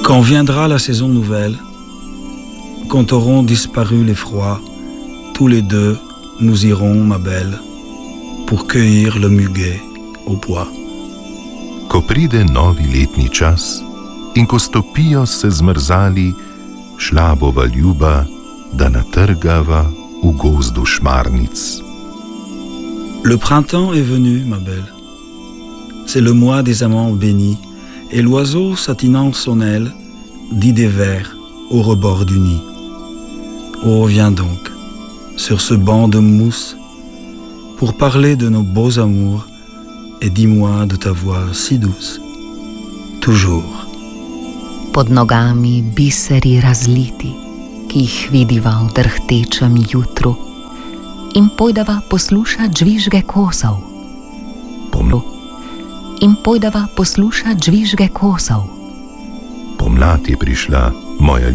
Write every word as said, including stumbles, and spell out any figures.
Quand viendra la saison nouvelle, quand auront disparu les froids, tous les deux, nous irons, ma belle, pour cueillir le muguet au bois. Ko pride novi letni čas in ko stopijo se zmrzali, šla bova ljuba, da natrgava v gozdu šmarnic. Le printemps est venu, ma belle. C'est le mois des amants bénis, et l'oiseau satinant son aile dit des vers au rebord du nid. Oh, viens donc, sur ce banc de mousse, pour parler de nos beaux amours, et dis-moi de ta voix si douce, toujours. Pod nogami biseri razliti, ki jih vidiva v drhtečem jutru, in pojdava poslušat žvižge kosov. Poml- In pojdava poslušat žvižge kosov. Pomlad je prišla, moja